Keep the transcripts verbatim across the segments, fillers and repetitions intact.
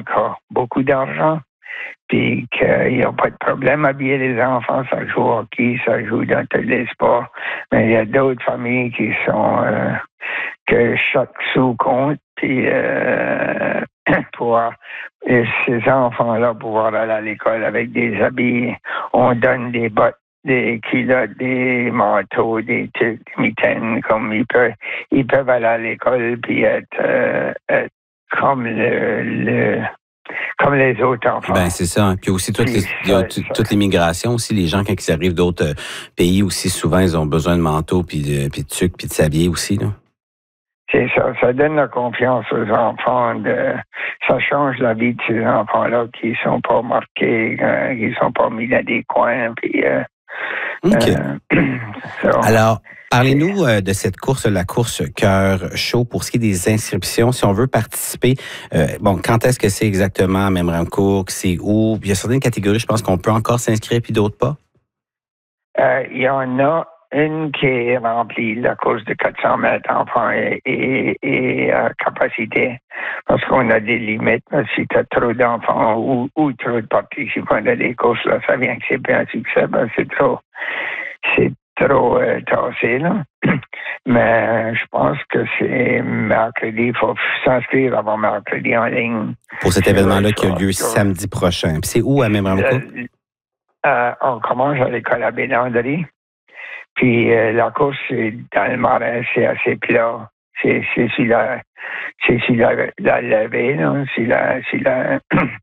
femme qui a beaucoup d'argent, puis qu'il n'y a pas de problème à habiller les enfants, ça joue au hockey, ça joue dans tous les sports. Mais il y a d'autres familles qui sont euh, que chaque sou compte, puis euh, pour et ces enfants-là pouvoir aller à l'école avec des habits, on donne des bottes, des culottes, des manteaux, des trucs, des mitaines, comme ils peuvent, ils peuvent aller à l'école puis être, euh, être comme le, le comme les autres enfants. Ben c'est ça. Puis aussi toute, Puis les, ça, toute, ça. toute l'immigration aussi, les gens quand ils arrivent d'autres euh, pays aussi, souvent ils ont besoin de manteaux puis de puis de tuques puis de s'habiller aussi là. C'est ça, ça donne la confiance aux enfants. De, ça change la vie de ces enfants-là qui sont pas marqués, euh, qui sont pas mis dans des coins. Puis, euh, OK. euh, so, Alors, parlez-nous euh, de cette course, la course Cœur Chaud, pour ce qui est des inscriptions. Si on veut participer, euh, bon, quand est-ce que c'est exactement à Memramcook? C'est où? Puis il y a certaines catégories, je pense qu'on peut encore s'inscrire, puis d'autres pas? euh, il y en a une qui est remplie, la course de quatre cents mètres enfants et, et, et euh, capacité, parce qu'on a des limites. Si tu as trop d'enfants ou, ou trop de participants dans des courses, là, ça vient que c'est pas un succès, ben c'est trop, c'est trop euh, tassé, là. Mais je pense que c'est mercredi, il faut s'inscrire avant mercredi en ligne. Pour cet événement-là qui a lieu samedi prochain. Puis c'est où à Memramcook? Euh, euh, on commence à l'école à Bélandry. Puis euh, la course, c'est dans le marais, c'est assez plat. C'est, c'est sur la, c'est sur la, la levée, là. C'est la, c'est la,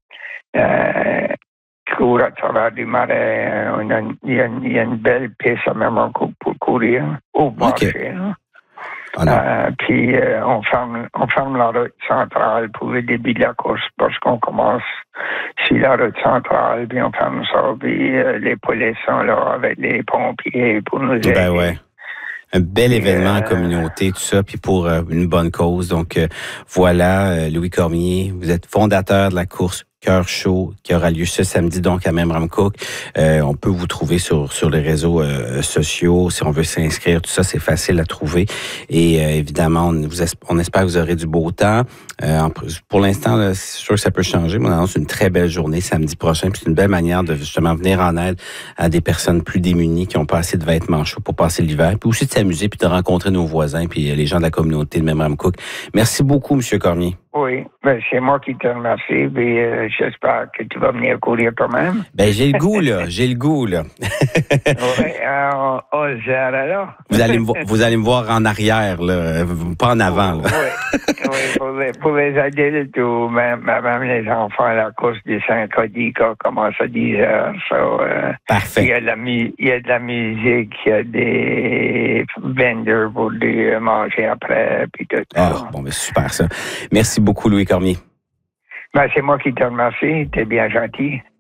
euh, court à travers du marais. On a, il, y a une, il y a une belle piste à Memramcook pour courir au marché, Okay. là. Ah non. Euh, puis euh, on ferme on ferme la route centrale pour le début de la course parce qu'on commence sur la route centrale, puis on ferme ça, puis euh, les polices sont là avec les pompiers pour nous aider. Ben ouais. Un bel Puis, événement en euh, communauté, tout ça, puis pour euh, une bonne cause. Donc euh, voilà, euh, Louis Cormier, vous êtes fondateur de la course Cœur Chaud qui aura lieu ce samedi donc à Memramcook. Euh, on peut vous trouver sur sur les réseaux euh, sociaux si on veut s'inscrire, tout ça c'est facile à trouver. Et euh, évidemment, on, vous es- on espère que vous aurez du beau temps. Euh, en, pour l'instant, là, c'est sûr que ça peut changer, mais on annonce une très belle journée samedi prochain. Puis c'est une belle manière de justement venir en aide à des personnes plus démunies qui ont pas assez de vêtements chauds pour passer l'hiver, puis aussi de s'amuser puis de rencontrer nos voisins puis les gens de la communauté de Memramcook. Merci beaucoup, Monsieur Cormier. Oui, ben c'est moi qui te remercie, puis euh, j'espère que tu vas venir courir toi-même. Ben j'ai le goût là, j'ai le goût là. Oui, euh, on se verra là. Vous allez me vo- vous allez me voir en arrière là, pas en avant là. Oui, oui pour, les, pour les adultes ou même, même les enfants, la course des Saint-Cody commence à dix heures. So, euh, Parfait. Il y a de la mu- il y a de la musique, il y a des vendors pour les manger après, puis tout Ah, ça. bon ben super ça. Merci beaucoup Louis Cormier. Ben, c'est moi qui te remercie, t'es bien gentil.